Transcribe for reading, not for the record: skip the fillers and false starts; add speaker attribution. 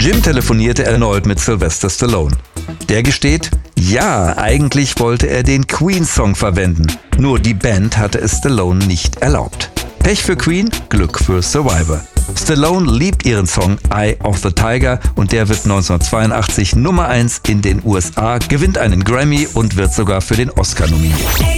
Speaker 1: Jim telefonierte erneut mit Sylvester Stallone. Der gesteht, ja, eigentlich wollte er den Queen-Song verwenden, nur die Band hatte es Stallone nicht erlaubt. Pech für Queen, Glück für Survivor. Stallone liebt ihren Song Eye of the Tiger und der wird 1982 Nummer 1 in den USA, gewinnt einen Grammy und wird sogar für den Oscar nominiert.